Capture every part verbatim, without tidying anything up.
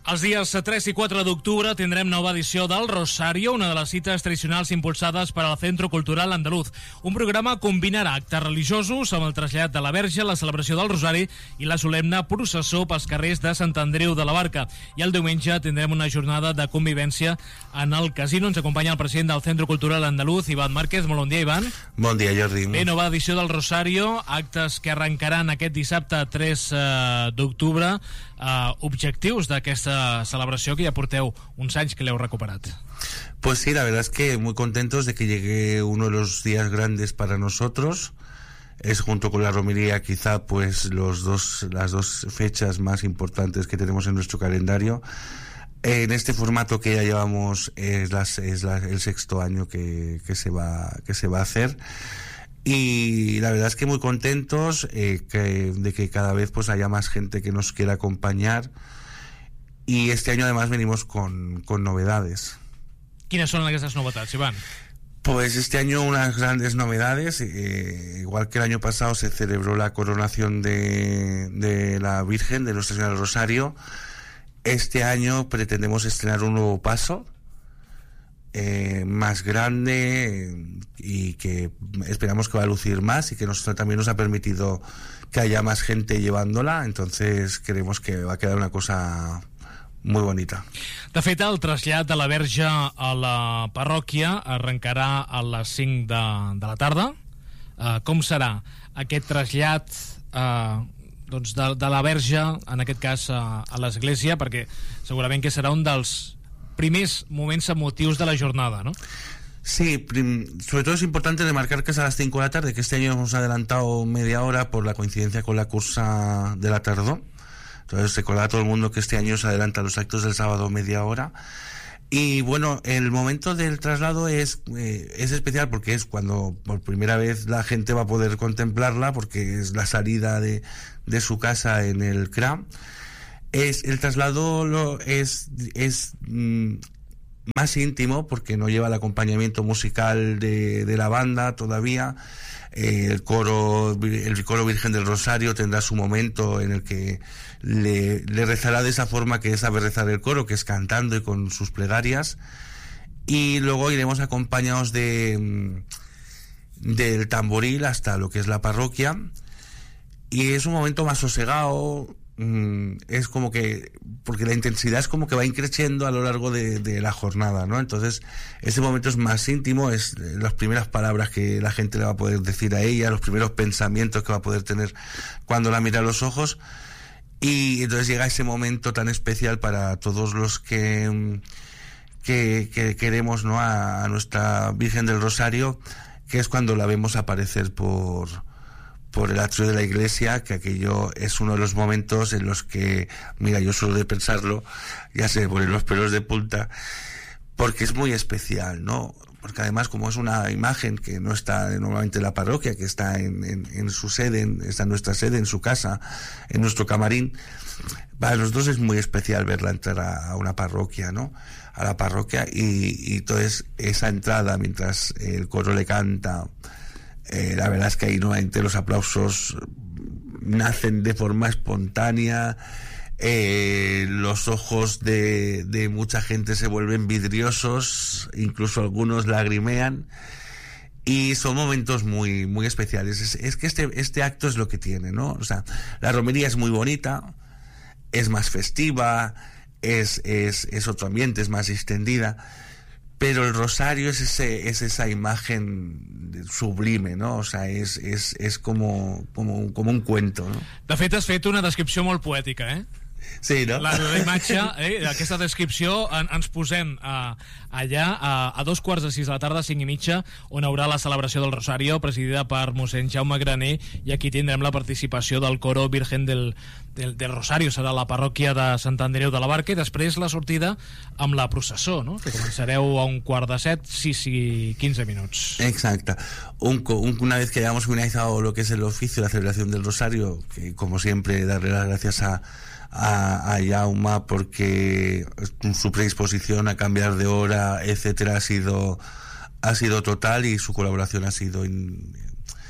Els dies tres i quatre d'octubre tindrem nova edició del Rosario, una de les cites tradicionals impulsades per al Centro Cultural Andaluz. Un programa combinarà actes religiosos amb el trasllat de la Verge, la celebració del Rosari i la solemne processó pels carrers de Sant Andreu de la Barca. I el diumenge tindrem una jornada de convivència en el casino. Ens acompanya el president del Centro Cultural Andaluz, Iván Márquez. Molt bon dia, Iván. Bon dia, Jordi. Bé, nova edició del Rosario, actes que arrencaran aquest dissabte tres d'octubre. Uh, objectius d'aquesta celebració que ja porteu uns anys que l'heu recuperat. Pues sí, la verdad es que muy contentos de que llegue uno de los días grandes para nosotros. Es junto con la romería quizá pues los dos, las dos fechas más importantes que tenemos en nuestro calendario. En este formato que ya llevamos es, las, es la, el sexto año que, que, se va, que se va a hacer. Y la verdad es que muy contentos eh, que, de que cada vez pues haya más gente que nos quiera acompañar, y este año además venimos con, con novedades. ¿Quiénes son estas novedades, Iván? Pues este año unas grandes novedades, eh, igual que el año pasado se celebró la coronación de, de la Virgen de Nuestra Señora del Rosario. Este año pretendemos estrenar un nuevo paso Eh, más grande y que esperamos que va a lucir más y que nos, también nos ha permitido que haya más gente llevándola, entonces creemos que va a quedar una cosa muy bonita. De fet, el trasllat de la Verge a la parròquia arrencarà a les cinc de, de la tarda. Uh, com serà aquest trasllat uh, doncs de, de la Verge, en aquest cas uh, a l'església, perquè segurament que serà un dels primers momentos emotivos de la jornada, ¿no? Sí, prim, sobre todo es importante remarcar que es a las cinco de la tarde, que este año hemos adelantado media hora por la coincidencia con la cursa de la tardó. Entonces recordar a todo el mundo que este año se adelantan los actos del sábado media hora. Y bueno, el momento del traslado es, eh, es especial porque es cuando por primera vez la gente va a poder contemplarla, porque es la salida de, de su casa en el C R A M. Es, el traslado lo, es, es mm, más íntimo porque no lleva el acompañamiento musical de, de la banda todavía. Eh, el coro el coro Virgen del Rosario tendrá su momento en el que le, le rezará de esa forma que sabe rezar el coro, que es cantando y con sus plegarias. Y luego iremos acompañados de del tamboril hasta lo que es la parroquia. Y es un momento más sosegado. Mm, es como que, porque la intensidad es como que va increciendo a lo largo de, de la jornada, ¿no? Entonces ese momento es más íntimo, es las primeras palabras que la gente le va a poder decir a ella, los primeros pensamientos que va a poder tener cuando la mira a los ojos, y entonces llega ese momento tan especial para todos los que que, que queremos, ¿no?, a, a nuestra Virgen del Rosario, que es cuando la vemos aparecer por por el atrio de la iglesia, que aquello es uno de los momentos en los que, mira, yo solo de pensarlo ya se me ponen los pelos de punta, porque es muy especial, ¿no? Porque además, como es una imagen que no está normalmente en la parroquia, que está en, en, en su sede, en, está en nuestra sede, en su casa, en nuestro camarín, para nosotros es muy especial verla entrar a, a una parroquia, ¿no? A la parroquia, y, y entonces esa entrada mientras el coro le canta, Eh, la verdad es que ahí nuevamente los aplausos nacen de forma espontánea, eh, los ojos de, de mucha gente se vuelven vidriosos, incluso algunos lagrimean, y son momentos muy muy especiales. Es, es que este, este acto es lo que tiene, ¿no? O sea, la romería es muy bonita, es más festiva, es, es, es otro ambiente, es más extendida, pero el rosario es ese es esa imagen sublime, ¿no? O sea, es, es, es como, como, como un cuento, ¿no? De fet, has fet una descripció molt poètica, eh? Sí, no? La, la imatge, eh, aquesta descripció, en, ens posem a, allà a, a dos quarts de sis de la tarda, cinc i mitja, on haurà la celebració del Rosario, presidida per mossèn Jaume Graner, i aquí tindrem la participació del coro Virgen del, del, del Rosario, serà la parròquia de Sant Andreu de la Barca, i després la sortida amb la processó, no?, que començareu a un quart de set, sis i quinze minuts. Exacte. Un, un, una vez que hayamos finalizado lo que es el oficio, la celebración del Rosario, que como siempre darle las gracias a a, a Jaume, porque su predisposición a cambiar de hora, etcétera, ha sido ha sido total, y su colaboración ha sido in,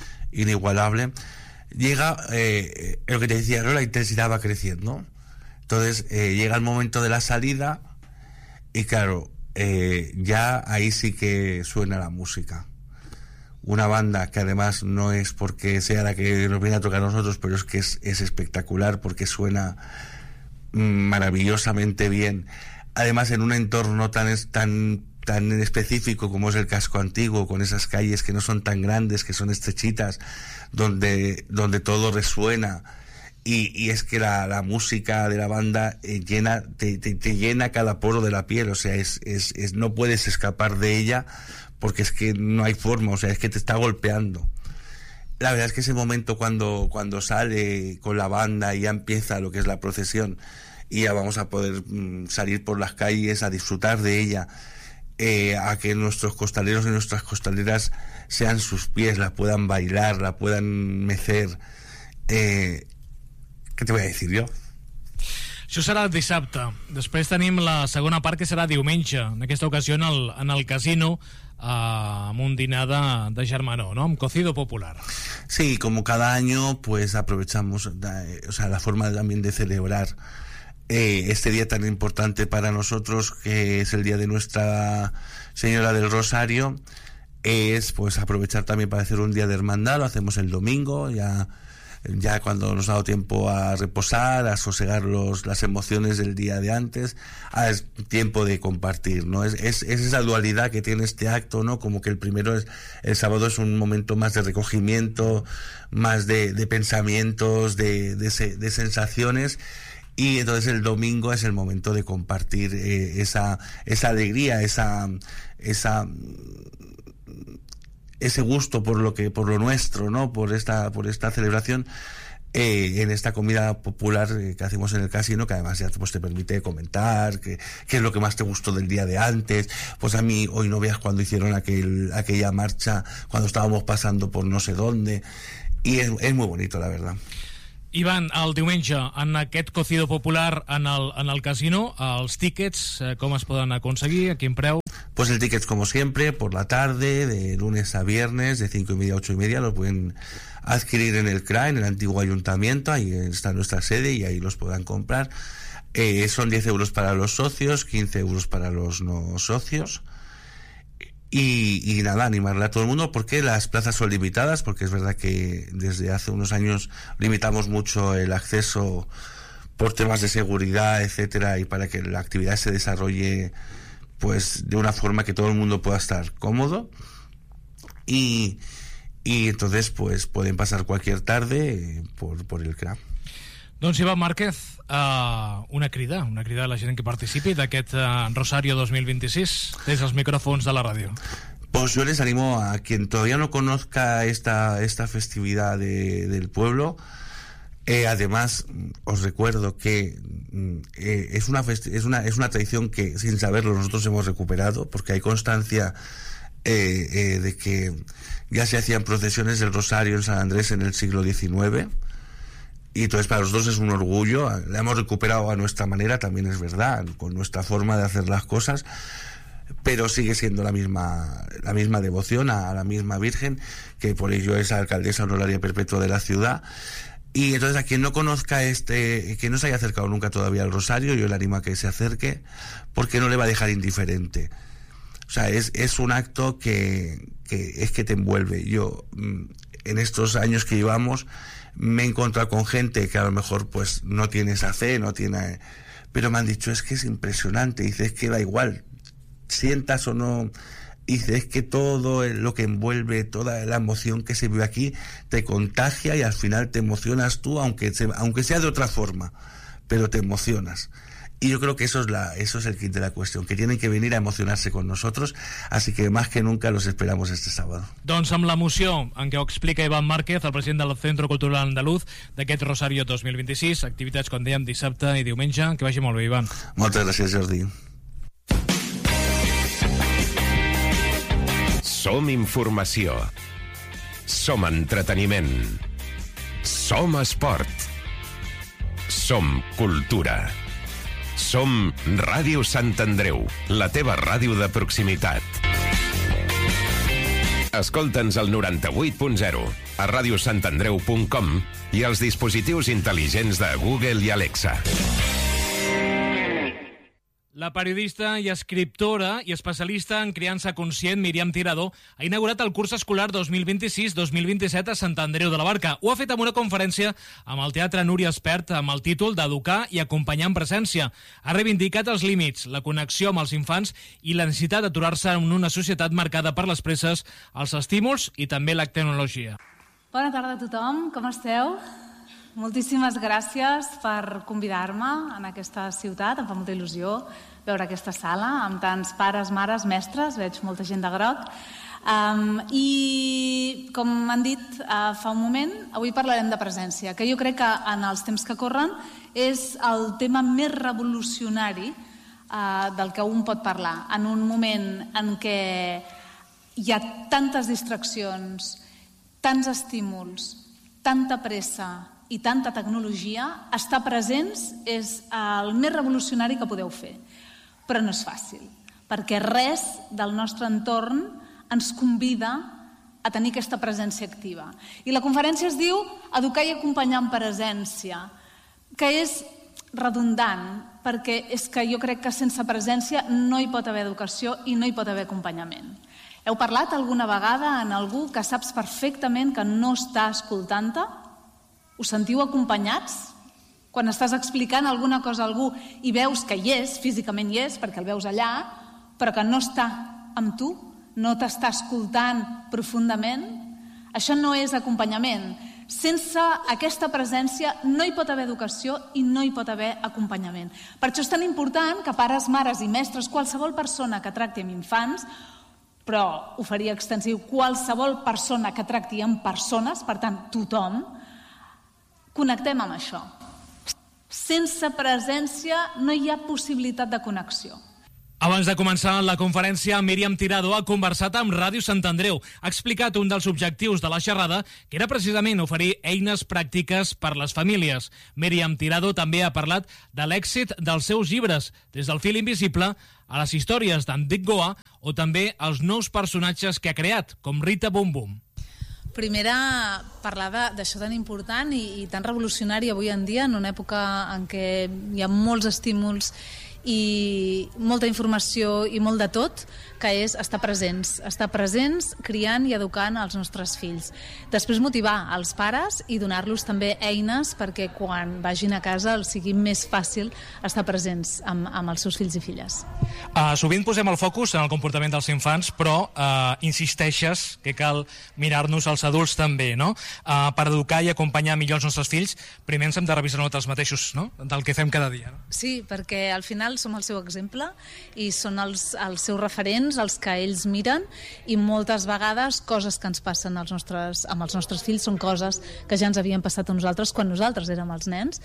inigualable. Llega, eh, lo que te decía, ¿no?, la intensidad va creciendo. Entonces eh, llega el momento de la salida y claro, eh, ya ahí sí que suena la música. Una banda que además no es porque sea la que nos viene a tocar a nosotros, pero es que es, es espectacular porque suena maravillosamente bien. Además en un entorno tan, tan, tan específico como es el casco antiguo, con esas calles que no son tan grandes, que son estrechitas, donde, donde todo resuena. Y, y es que la, la música de la banda eh, llena, te, te, te llena cada poro de la piel, o sea, es, es, es, no puedes escapar de ella, porque es que no hay forma, o sea, es que te está golpeando. La verdad es que ese momento cuando, cuando sale con la banda y ya empieza lo que es la procesión y ya vamos a poder mm, salir por las calles a disfrutar de ella, eh, a que nuestros costaleros y nuestras costaleras sean sus pies, la puedan bailar, la puedan mecer. Eh, què te voy a decir jo? Això serà dissabte. Després tenim la segona part, que serà diumenge. En aquesta ocasió en el, en el casino, eh, amb un dinar de, de germanor, ¿no? Amb cocido popular. Sí, como cada año, pues aprovechamos, eh, o sea, la forma también de celebrar eh, este día tan importante para nosotros, que es el día de Nuestra Señora del Rosario, es pues aprovechar también para hacer un día de hermandad. Lo hacemos el domingo, ya... ya cuando nos ha dado tiempo a reposar, a sosegar los, las emociones del día de antes, ah, es tiempo de compartir, ¿no? Es, es, es esa dualidad que tiene este acto, ¿no? Como que el primero es, el sábado es un momento más de recogimiento, más de, de pensamientos, de, de, de, de sensaciones, y entonces el domingo es el momento de compartir eh, esa, esa alegría, esa, esa, ese gusto por lo que, por lo nuestro, ¿no? Por esta, por esta celebración, eh, en esta comida popular eh, que hacemos en el casino, que además ya pues, te permite comentar qué es lo que más te gustó del día de antes. Pues a mí hoy no veas cuando hicieron aquel, aquella marcha, cuando estábamos pasando por no sé dónde, y es, es muy bonito, la verdad. Ivan, el diumenge, en aquest cocido popular en el, en el casino, els tíquets, eh, com es poden aconseguir, a quin preu? Pues el ticket, como siempre, por la tarde, de lunes a viernes, de cinco y media a ocho y media, los pueden adquirir en el C R A, en el antiguo ayuntamiento, ahí está nuestra sede y ahí los podrán comprar. Eh, son diez euros para los socios, quince euros para los no socios. Y, y nada, animarle a todo el mundo, porque las plazas son limitadas, porque es verdad que desde hace unos años limitamos mucho el acceso por temas de seguridad, etcétera, y para que la actividad se desarrolle pues de una forma que todo el mundo pueda estar cómodo. Y, y entonces pues pueden pasar cualquier tarde por, por el C R A. Doncs Iván Márquez, uh, una crida, una crida a la gent que participi d'aquest uh, Rosario dos mil veintiséis des dels micrófonos de la radio. Pues yo les animo a quien todavía no conozca esta, esta festividad de, del pueblo. Eh, además, os recuerdo que eh, es, una es, una, es una tradición que sin saberlo nosotros hemos recuperado, porque hay constancia eh, eh, de que ya se hacían procesiones del Rosario en San Andrés en el siglo diecinueve. Y entonces para nosotros es un orgullo, la hemos recuperado a nuestra manera, también es verdad, con nuestra forma de hacer las cosas, pero sigue siendo la misma, la misma devoción a, a la misma Virgen, que por ello es alcaldesa honoraria perpetua de la ciudad. Y entonces a quien no conozca este, que no se haya acercado nunca todavía al Rosario, yo le animo a que se acerque, porque no le va a dejar indiferente. O sea, es, es un acto que, que es que te envuelve. Yo, en estos años que llevamos, me he encontrado con gente que a lo mejor pues no tiene esa fe, no tiene, pero me han dicho, es que es impresionante, dice, es que da igual, sientas o no, dice, es que todo lo que envuelve, toda la emoción que se vive aquí, te contagia y al final te emocionas tú, aunque, se, aunque sea de otra forma, pero te emocionas. Y yo creo que eso es, la, eso es el kit de la cuestión, que tienen que venir a emocionarse con nosotros, así que más que nunca los esperamos este sábado. Doncs amb l'emoció en què ho explica Iván Márquez, el president del Centro Cultural Andaluz, d'aquest Rosario dos mil vint-i-sis, activitats, com dèiem, dissabte i diumenge. Que vagi molt bé, Iván. Moltes gràcies, Jordi. Som informació. Som entreteniment. Som esport. Som cultura. Som Ràdio Sant Andreu, la teva ràdio de proximitat. Escolta'ns al noranta-vuit punt zero, a radiosantandreu punt com i als dispositius intel·ligents de Google i Alexa. La periodista i escriptora i especialista en criança conscient Míriam Tirado ha inaugurat el curs escolar dos mil vint-i-sis dos mil vint-i-set a Sant Andreu de la Barca. Ho ha fet amb una conferència amb el Teatre Núria Espert amb el títol d'Educar i acompanyar en presència. Ha reivindicat els límits, la connexió amb els infants i la necessitat d'aturar-se en una societat marcada per les presses, els estímuls i també la tecnologia. Bona tarda a tothom, com esteu? Moltíssimes gràcies per convidar-me en aquesta ciutat. Em fa molta il·lusió veure aquesta sala amb tants pares, mares, mestres. Veig molta gent de groc. Um, I, com m'han dit uh, fa un moment, avui parlarem de presència, que jo crec que en els temps que corren és el tema més revolucionari uh, del que un pot parlar. En un moment en què hi ha tantes distraccions, tants estímuls, tanta pressa i tanta tecnologia, estar presents és el més revolucionari que podeu fer. Però no és fàcil, perquè res del nostre entorn ens convida a tenir aquesta presència activa. I la conferència es diu Educar i acompanyar en presència, que és redundant, perquè és que jo crec que sense presència no hi pot haver educació i no hi pot haver acompanyament. Heu parlat alguna vegada amb algú que saps perfectament que no està escoltant-te? Us sentiu acompanyats? Quan estàs explicant alguna cosa a algú i veus que hi és, físicament hi és, perquè el veus allà, però que no està amb tu, no t'està escoltant profundament, això no és acompanyament. Sense aquesta presència no hi pot haver educació i no hi pot haver acompanyament. Per això és tan important que pares, mares i mestres, qualsevol persona que tracti amb infants, però ho faria extensiu, qualsevol persona que tracti amb persones, per tant, tothom, connectem amb això. Sense presència no hi ha possibilitat de connexió. Abans de començar la conferència, Míriam Tirado ha conversat amb Ràdio Sant Andreu. Ha explicat un dels objectius de la xerrada, que era precisament oferir eines pràctiques per les famílies. Míriam Tirado també ha parlat de l'èxit dels seus llibres, des del fil invisible a les històries d'Enric Goa o també els nous personatges que ha creat, com Rita Bum Bum. Primera, parlar d'això tan important i, i tan revolucionari avui en dia, en una època en què hi ha molts estímuls i molta informació i molt de tot, que és estar presents, estar presents criant i educant els nostres fills. Després motivar els pares i donar-los també eines perquè quan vagin a casa els sigui més fàcil estar presents amb, amb els seus fills i filles. Uh, sovint posem el focus en el comportament dels infants, però uh, insisteixes que cal mirar-nos als adults també, no? Uh, per educar i acompanyar millor els nostres fills, primer ens hem de revisar nosaltres mateixos, no? Del que fem cada dia. No? Sí, perquè al final som el seu exemple i són els, els seus referents, els que ells miren, i moltes vegades coses que ens passen als nostres, amb els nostres fills són coses que ja ens havien passat a nosaltres quan nosaltres érem els nens,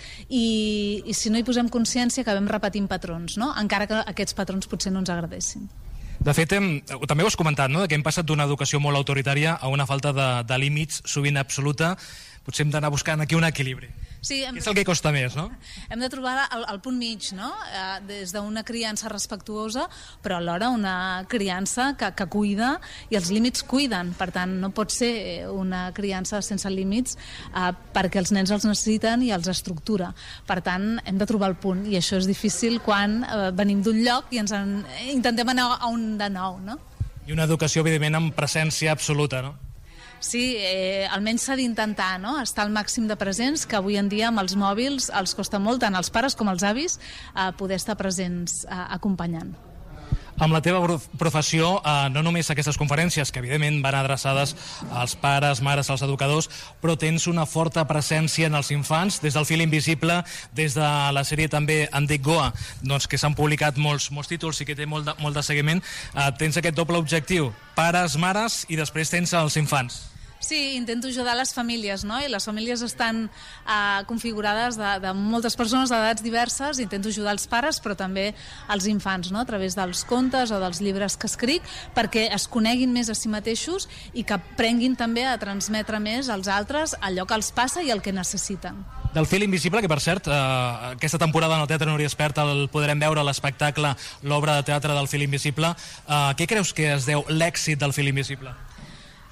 i, i si no hi posem consciència acabem repetint patrons, no? Encara que aquests patrons potser no ens agradessin. De fet, hem, també ho has comentat, no? Que hem passat d'una educació molt autoritària a una falta de, de límits sovint absoluta. Potser hem d'anar buscant aquí un equilibri. Sí, hem... que és el que costa més, no? Hem de trobar el, el punt mig, no? Eh, des d'una criança respectuosa, però alhora una criança que, que cuida, i els límits cuiden. Per tant, no pot ser una criança sense límits eh, perquè els nens els necessiten i els estructura. Per tant, hem de trobar el punt, i això és difícil quan eh, venim d'un lloc i ens en, intentem anar a un de nou, no? I una educació, evidentment, amb presència absoluta, no? Sí, eh, almenys s'ha d'intentar, no? Estar al màxim de presents, que avui en dia amb els mòbils els costa molt, tant als pares com als avis, eh, poder estar presents eh, acompanyant. Amb la teva professió, eh, no només aquestes conferències, que evidentment van adreçades als pares, mares, als educadors, però tens una forta presència en els infants, des del fil invisible, des de la sèrie també Enric Goa, doncs, que s'han publicat molts, molts títols i que té molt de, molt de seguiment. Eh, tens aquest doble objectiu, pares, mares, i després tens els infants. Sí, intento ajudar les famílies, no? I les famílies estan eh, configurades de, de moltes persones d'edats diverses. Intento ajudar els pares, però també els infants, no? A través dels contes o dels llibres que escric, perquè es coneguin més a si mateixos i que aprenguin també a transmetre més als altres allò que els passa i el que necessiten. Del fil invisible, que per cert, eh, aquesta temporada en el Teatre Núria Espert el podrem veure a l'espectacle, l'obra de teatre del fil invisible. Eh, què creus que es deu l'èxit del fil invisible?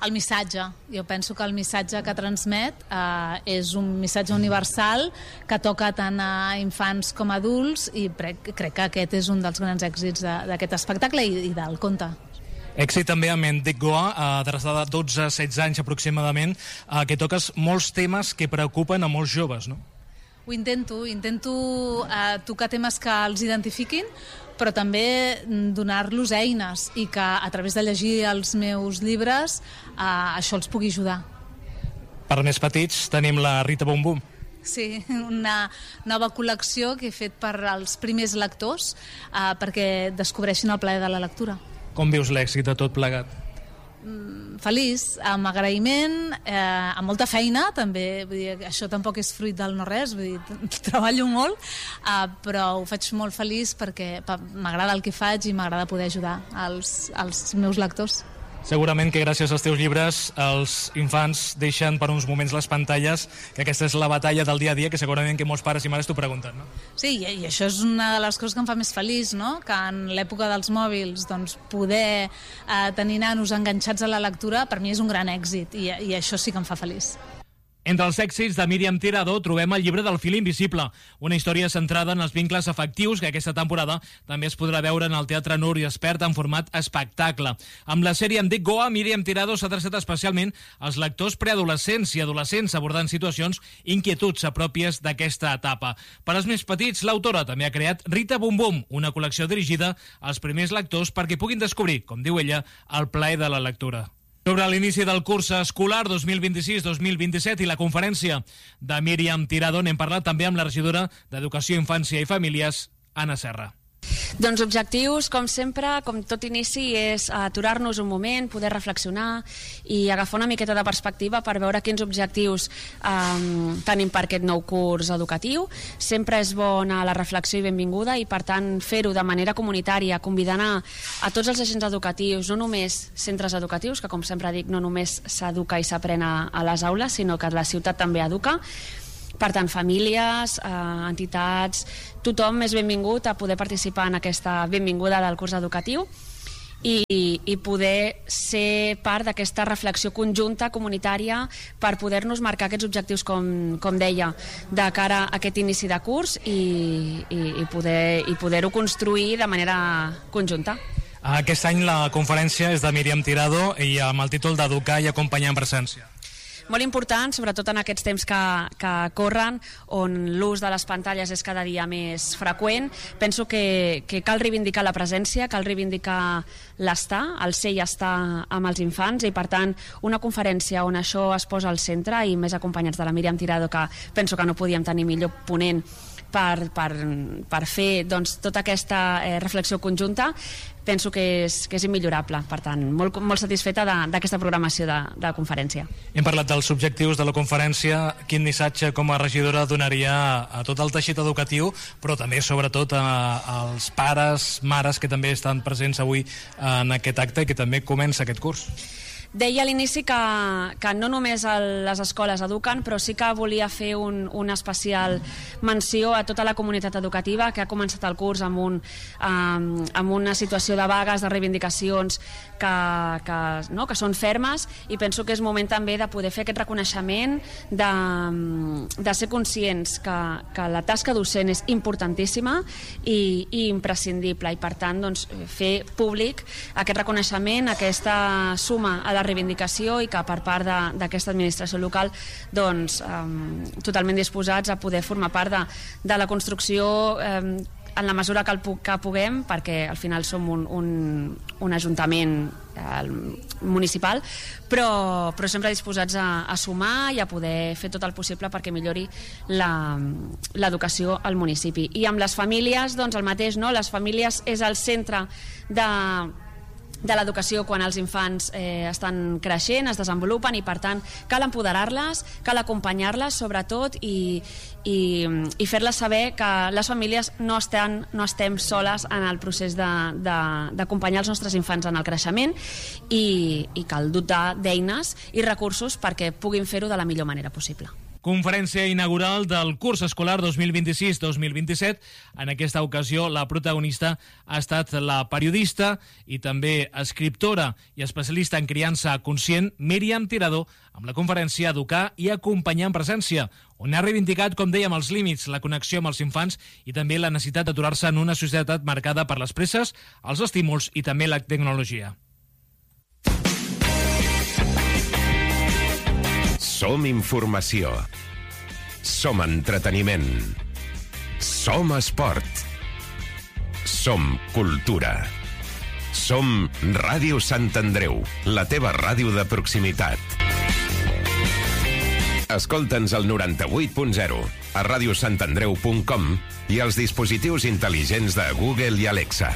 el missatge. Jo penso que el missatge que transmet eh, és un missatge universal que toca tant a infants com a adults i crec, crec que aquest és un dels grans èxits d'aquest espectacle i, i del conte. Èxit també amb en Dic Goa, adreçada de dotze a setze anys aproximadament, eh, que toques molts temes que preocupen a molts joves, no? Ho intento, intento eh, tocar temes que els identifiquin, però també donar-los eines i que a través de llegir els meus llibres eh, això els pugui ajudar. Per més petits tenim la Rita Bum Bum. Sí, una nova col·lecció que he fet per als primers lectors eh, perquè descobreixin el plaer de la lectura. Com vius l'èxit de tot plegat? Feliç, amb agraïment, eh, amb molta feina, també, vull dir, això tampoc és fruit del no-res, vull dir, treballo molt, eh, però ho faig molt feliç perquè m'agrada el que faig i m'agrada poder ajudar als, als meus lectors. Segurament que gràcies als teus llibres els infants deixen per uns moments les pantalles, que aquesta és la batalla del dia a dia que segurament que molts pares i mares t'ho pregunten, no? Sí, i això és una de les coses que em fa més feliç, no? Que en l'època dels mòbils doncs, poder eh, tenir nanos enganxats a la lectura per mi és un gran èxit i, i això sí que em fa feliç. Entre els èxits de Míriam Tirado trobem el llibre del fil invisible, una història centrada en els vincles afectius que aquesta temporada també es podrà veure en el Teatre Núria Espert en format espectacle. Amb la sèrie Em dic Goa, Míriam Tirado s'ha adreçat especialment als lectors preadolescents i adolescents abordant situacions i inquietuds pròpies d'aquesta etapa. Per als més petits, l'autora també ha creat Rita Bum Bum, una col·lecció dirigida als primers lectors perquè puguin descobrir, com diu ella, el plaer de la lectura. Sobre l'inici del curs escolar dos mil vint-i-sis dos mil vint-i-set i la conferència de Míriam Tirado n'hem parlat també amb la regidora d'Educació, Infància i Famílies, Anna Serra. Doncs objectius, com sempre, com tot inici, és aturar-nos un moment, poder reflexionar i agafar una miqueta de perspectiva per veure quins objectius eh, tenim per aquest nou curs educatiu. Sempre és bona la reflexió i benvinguda i, per tant, fer-ho de manera comunitària, convidant a, a tots els agents educatius, no només centres educatius, que com sempre dic, no només s'educa i s'aprèn a, a les aules, sinó que la ciutat també educa. Per tant, famílies, eh, entitats, tothom és benvingut a poder participar en aquesta benvinguda del curs educatiu i, i poder ser part d'aquesta reflexió conjunta, comunitària, per poder-nos marcar aquests objectius, com, com deia, de cara a aquest inici de curs i, i, i poder, i poder-ho construir de manera conjunta. Aquest any la conferència és de Míriam Tirado i amb el títol d'Educar i Acompanyar en Presència. Molt important, sobretot en aquests temps que, que corren, on l'ús de les pantalles és cada dia més freqüent. Penso que, que cal reivindicar la presència, cal reivindicar l'estar, el ser i estar amb els infants, i per tant una conferència on això es posa al centre, i més acompanyats de la Míriam Tirado, que penso que no podíem tenir millor ponent per, per, per fer doncs, tota aquesta eh, reflexió conjunta, penso que és, que és immillorable. Per tant, molt, molt satisfeta d'aquesta programació de, de conferència. Hem parlat dels objectius de la conferència. Quin missatge com a regidora donaria a tot el teixit educatiu, però també sobretot a, als pares, mares que també estan presents avui en aquest acte i que també comença aquest curs? Deia a l'inici que, que no només les escoles eduquen, però sí que volia fer un, una especial menció a tota la comunitat educativa que ha començat el curs amb, un, um, amb una situació de vagues, de reivindicacions que, que, no, que són fermes, i penso que és moment també de poder fer aquest reconeixement, de, de ser conscients que, que la tasca docent és importantíssima i, i imprescindible, i per tant doncs, fer públic aquest reconeixement, aquesta suma a la reivindicació, i que per part d'aquesta administració local doncs, eh, totalment disposats a poder formar part de, de la construcció eh, en la mesura que, el, que puguem, perquè al final som un, un, un ajuntament eh, municipal, però, però sempre disposats a, a sumar i a poder fer tot el possible perquè millori l'educació al municipi. I amb les famílies, doncs el mateix, no? Les famílies és el centre de de l'educació quan els infants eh, estan creixent, es desenvolupen, i per tant cal empoderar-les, cal acompanyar-les sobretot, i, i, i fer-les saber que les famílies no, estan, no estem soles en el procés d'acompanyar els nostres infants en el creixement, i, i cal dotar d'eines i recursos perquè puguin fer-ho de la millor manera possible. Conferència inaugural del curs escolar dos mil vint-i-sis dos mil vint-i-set. En aquesta ocasió la protagonista ha estat la periodista i també escriptora i especialista en criança conscient Míriam Tirado, amb la conferència Educar i acompanyar en presència, on ha reivindicat, com dèiem, els límits, la connexió amb els infants i també la necessitat d'aturar-se en una societat marcada per les presses, els estímuls i també la tecnologia. Som informació. Som entreteniment. Som esport. Som cultura. Som Ràdio Sant Andreu, la teva ràdio de proximitat. Escolta'ns al noranta-vuit punt zero, a radiosantandreu punt com i als dispositius intel·ligents de Google i Alexa.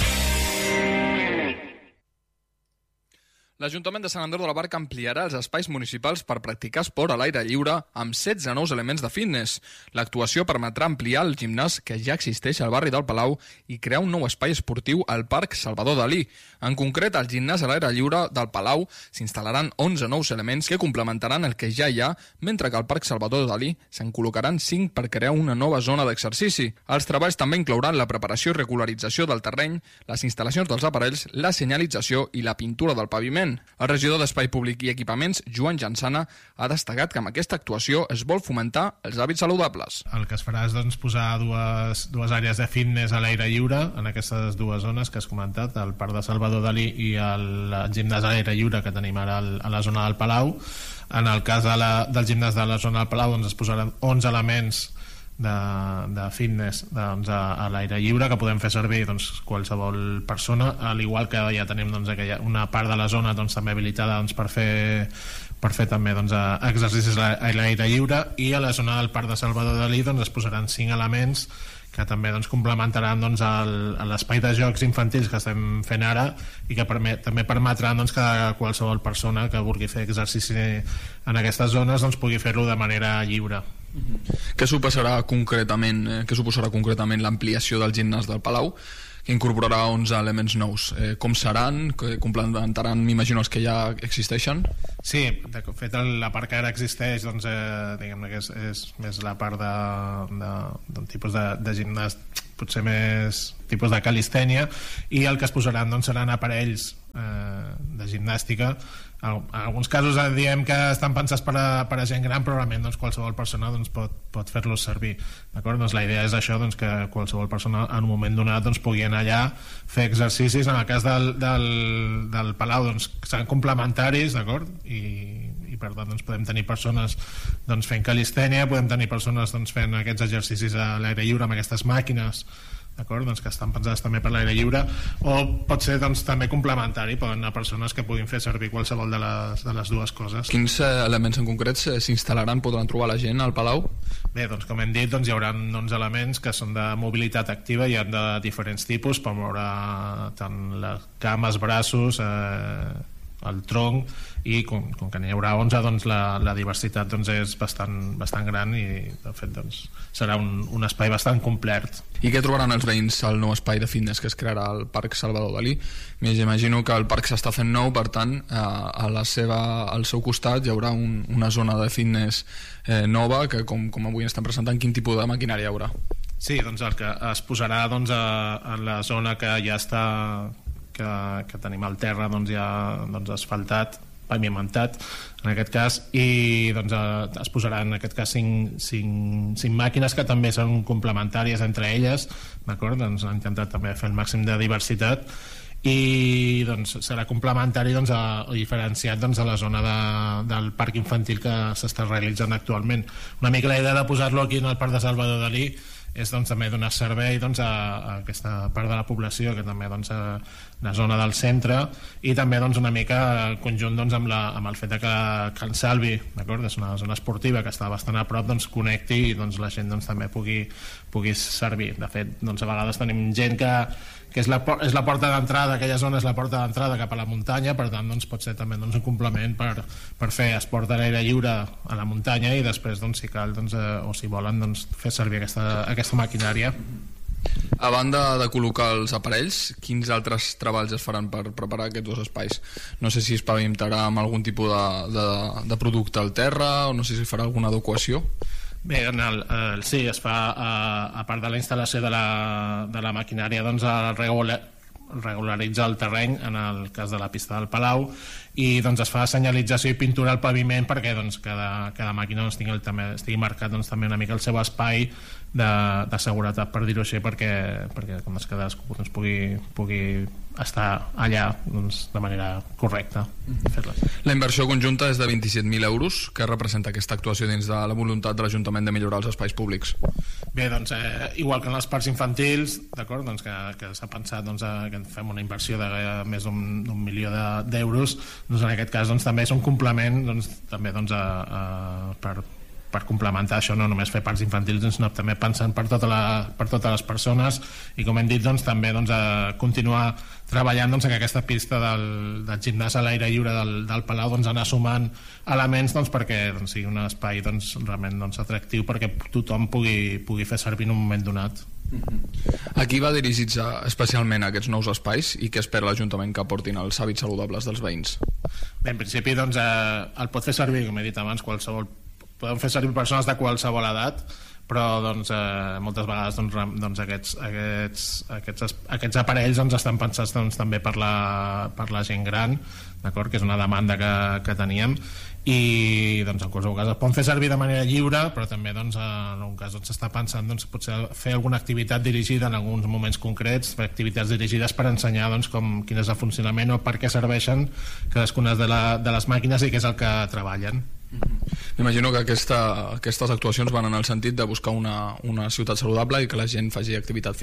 L'Ajuntament de Sant Andreu de la Barca ampliarà els espais municipals per practicar esport a l'aire lliure amb setze nous elements de fitness. L'actuació permetrà ampliar el gimnàs que ja existeix al barri del Palau i crear un nou espai esportiu al Parc Salvador Dalí. En concret, al gimnàs a l'aire lliure del Palau s'instal·laran onze nous elements que complementaran el que ja hi ha, mentre que al Parc Salvador Dalí se'n col·locaran cinc per crear una nova zona d'exercici. Els treballs també inclouran la preparació i regularització del terreny, les instal·lacions dels aparells, la senyalització i la pintura del paviment. El regidor d'Espai Públic i Equipaments, Joan Jansana, ha destacat que amb aquesta actuació es vol fomentar els hàbits saludables. El que es farà és doncs, posar dues, dues àrees de fitness a l'aire lliure en aquestes dues zones que has comentat, el Parc de Salvador Dalí i el gimnàs a l'aire lliure que tenim ara a la zona del Palau. En el cas de la, del gimnàs de la zona del Palau doncs, es posaran onze elements de, de fitness doncs, a, a l'aire lliure que podem fer servir doncs, qualsevol persona, al igual que ja tenim doncs, aquella, una part de la zona doncs, també habilitada doncs, per fer per fer també doncs, exercicis a l'aire lliure, i a la zona del Parc de Salvador Dalí doncs, es posaran cinc elements que també doncs, complementaran doncs, l'espai de jocs infantils que estem fent ara i que permet, també permetran doncs, que qualsevol persona que vulgui fer exercici en aquestes zones doncs, pugui fer-lo de manera lliure. Què suposarà concretament, eh, què suposarà concretament l'ampliació del gimnàs del Palau, que incorporarà onze elements nous? Eh, com seran? Que complementaran, m'imagino, els que ja existeixen? Sí, de fet la part que ara existeix doncs, eh, diguem que és, és més la part de, de, d'un tipus de, de gimnàs potser més tipus de calistènia, i el que es posaran doncs, seran aparells eh, de gimnàstica. En alguns casos diem que estan pensats per a, per a gent gran, però realment doncs, qualsevol persona doncs, pot, pot fer-los servir, d'acord? Doncs la idea és això, doncs, que qualsevol persona en un moment donat doncs, pugui anar allà, fer exercicis. En el cas del, del, del Palau doncs, seran complementaris, d'acord? I, i per tant doncs, podem tenir persones doncs, fent calistènia, podem tenir persones doncs, fent aquests exercicis a l'aire lliure amb aquestes màquines, d'acord? Doncs que estan pensades també per l'aire lliure, o pot ser doncs, també complementari, poden anar persones que puguin fer servir qualsevol de les, de les dues coses. Quins eh, elements en concret s'instal·laran, podran trobar la gent al Palau? Bé, doncs com hem dit, doncs, hi haurà onze elements que són de mobilitat activa, hi ha de diferents tipus, per moure tant les cames, braços, eh, el tronc, i com, com que n'hi haurà onze, doncs la, la diversitat doncs, és bastant, bastant gran, i de fet doncs, serà un, un espai bastant complet. I què trobaran els veïns al nou espai de fitness que es crearà al Parc Salvador Dalí? M'imagino que el parc s'està fent nou, per tant a la seva, al seu costat hi haurà un, una zona de fitness eh, nova que com, com avui estem presentant, quin tipus de maquinària hi haurà? Sí, doncs el que es posarà doncs, a, a la zona que ja està que, que tenim al terra doncs, ja doncs, asfaltat, pavimentat en aquest cas, i doncs, eh, es posaran en aquest cas cinc, cinc, cinc màquines que també són complementàries entre elles, d'acord? Doncs han intentat també fer el màxim de diversitat, i doncs, serà complementari doncs, a, o diferenciat doncs, a la zona de, del parc infantil que s'està realitzant actualment. Una mica la idea de posar-lo aquí en el Parc de Salvador Dalí és doncs, també donar servei doncs, a, a aquesta part de la població, que també doncs, a la zona del centre, i també doncs, una mica el conjunt doncs, amb, la, amb el fet de que Can Salvi, d'acord, és una zona esportiva que està bastant a prop, doncs, connecti i doncs, la gent doncs, també pugui, pugui servir. De fet, doncs, a vegades tenim gent que, que és, la, és la porta d'entrada, aquella zona és la porta d'entrada cap a la muntanya, per tant doncs, pot ser també doncs, un complement per, per fer esport a l'aire lliure a la muntanya, i després doncs, si cal doncs, eh, o si volen doncs, fer servir aquesta, aquesta maquinària. A banda de col·locar els aparells, quins altres treballs es faran per preparar aquests dos espais? No sé si es pavimentarà amb algun tipus de, de, de producte al terra, o no sé si farà alguna adequació. Bé, en el, el, sí, es fa, a, a part de la instal·lació de la, de la maquinària, doncs el regular, regularitza el terreny en el cas de la pista del Palau, i doncs es fa senyalització i pintura al paviment perquè doncs, cada, cada màquina doncs, tingui, el, també, estigui marcat doncs, també una mica el seu espai de, de seguretat, per dir-ho així, perquè, perquè com és que cadascú doncs, pugui, pugui estar allà doncs, de manera correcta. Mm-hmm. La inversió conjunta és de vint-i-set mil euros. Què representa aquesta actuació dins de la voluntat de l'Ajuntament de millorar els espais públics? Bé, doncs, eh, igual que en els parcs infantils, d'acord, doncs, que, que s'ha pensat doncs, a, que fem una inversió de eh, més d'un milió d'euros, doncs, en aquest cas doncs, també és un complement doncs, també doncs, a, a, per per complementar això, no només fer parcs infantils, sinó també pensant per, tota la, per totes les persones, i com hem dit doncs, també doncs, a continuar treballant doncs, en aquesta pista del, del gimnàs a l'aire lliure del, del Palau, doncs, anar sumant elements doncs, perquè doncs, sigui un espai doncs, realment doncs, atractiu perquè tothom pugui, pugui fer servir en un moment donat. A qui va dirigits especialment aquests nous espais i què espera l'Ajuntament que aportin els hàbits saludables dels veïns? Bé, en principi doncs, eh, el pot fer servir, com he dit abans, qualsevol podem fer servir persones de qualsevol edat, però doncs, eh, moltes vegades doncs, doncs, aquests, aquests, aquests, aquests aparells doncs, estan pensats doncs, també per la, per la gent gran, d'acord, que és una demanda que, que teníem, i doncs, en qualsevol cas es poden fer servir de manera lliure, però també doncs, en algun cas doncs, s'està pensant doncs, potser fer alguna activitat dirigida en alguns moments concrets, fer activitats dirigides per ensenyar doncs, com, quin és el funcionament o per què serveixen cadascuna de, la, de les màquines i què és el que treballen. M'imagino que aquesta, aquestes actuacions van en el sentit de buscar una, una ciutat saludable i que la gent faci activitat física.